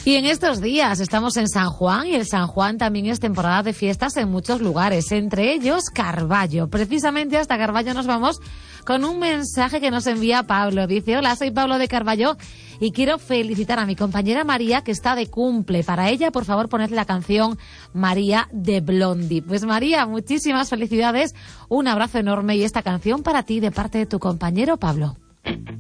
Y en estos días estamos en San Juan y el San Juan también es temporada de fiestas en muchos lugares, entre ellos Carballo. Precisamente hasta Carballo nos vamos con un mensaje que nos envía Pablo. Dice: hola, soy Pablo de Carballo y quiero felicitar a mi compañera María, que está de cumple. Para ella, por favor, poned la canción María de Blondie. Pues María, muchísimas felicidades, un abrazo enorme y esta canción para ti de parte de tu compañero Pablo.